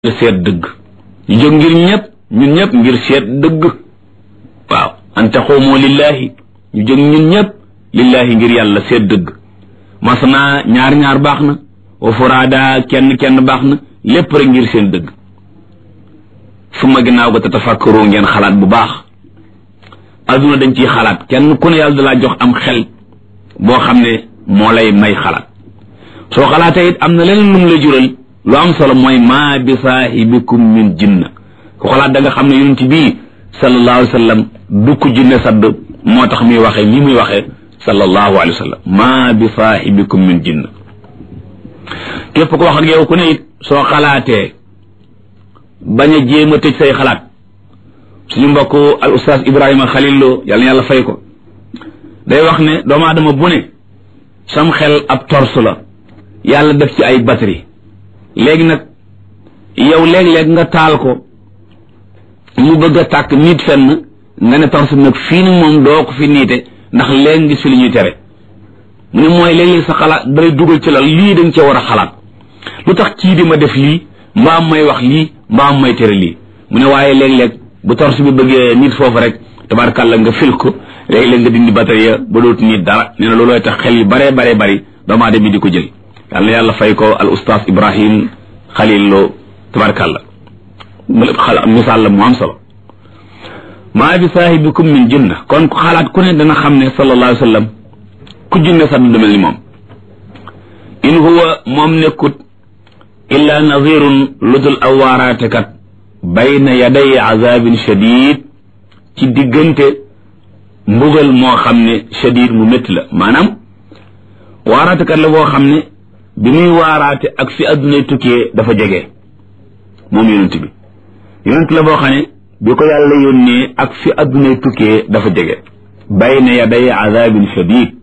seet dëgg ñu jóg ngir ñun ñëpp ngir seet dëgg waaw an taquumu lillahi ñu jóg ñun ñëpp lillahi ngir yàlla seet dëgg masna ñaar baax na wa furaada kenn baax na lépp rek ngir seen dëgg suma ginnaaw ga tatafakkaru ngeen xalaat bu baax aduna dañ ciy xalaat kenn ku ne yàlla da laa jox am xel boo xam ne moo lay may xalaat soo xalaatee it am na leneen lu mu la jural lu am solo mooy maa bi saahibikum min jinna ku xalaat da nga xam ne yonent bii sallallahu alayhi wa sallam du ko jinne sadd moo tax muy waxee li muy waxee sallallahu alayhi wa sallam maa bi saahibikum min jinna képp ko wax ak yow ku ne it soo xalaatee bañ a jéem a tëj say xalaat suñu mbokk al ustaas Ibrahima Khalil Lo yàlla na yàlla fay ko day wax ne doomu aadama bu ne sam xel ab torse la yàlla def ci ay batterie léegi nag yow léeg-léeg nga taal ko mu bëgg a tàkk nit fenn nga ne torse bi nag fii ni moom doo ko fi niite ndax léegi ngis fi li ñuy tere mu ne mooy léeg-léeg sa xalaat day dugal ci la lii dañ ca war a xalaat lu tax kii di ma def lii mbaam may wax lii mbaam may tere lii mu ne waaye léeg-léeg bu torse bi bëggee nit foofu rek tabarkàlla nga fil ko léeg-léeg nga dindi batterie ba dootu nit dara nee na loolooy tax xel yu bare bari doomu aadama bi di ko jël yàlla fay ko al ustaas Ibrahim Khalil Lo tabarkàlla misaal la mu am solo maa bi saahibikum min jinna kon ku xalaat ku ne dana xam ne sallallahu alayhi wa sallam ku jinne sax du mel ni moom in huwa moom nekkut illa nazirun lu dul aw waaraatekat bayna yaday azabin shadid ci diggante mbugal moo xam ne shadid mu métti la maanaam waaraatekat la boo xam ne bi muy waaraate ak fi addunay tukkee dafa jege moom yonent bi yonent la boo xam ne bi ko yàlla yónnee ak fi addunay tukkee dafa jege bayna yaday azabin shadid